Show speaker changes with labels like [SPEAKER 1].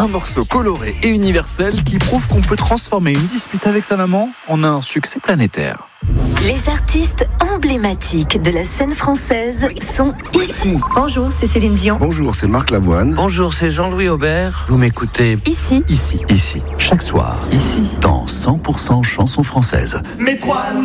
[SPEAKER 1] Un morceau coloré et universel qui prouve qu'on peut transformer une dispute avec sa maman en un succès planétaire.
[SPEAKER 2] Les artistes emblématiques de la scène française sont ici.
[SPEAKER 3] Bonjour, c'est Céline Dion.
[SPEAKER 4] Bonjour, c'est Marc Lavoine.
[SPEAKER 5] Bonjour, c'est Jean-Louis Aubert. Vous m'écoutez
[SPEAKER 2] Ici.
[SPEAKER 1] Ici, chaque soir, ici, dans 100% chansons françaises.
[SPEAKER 6] Mais toi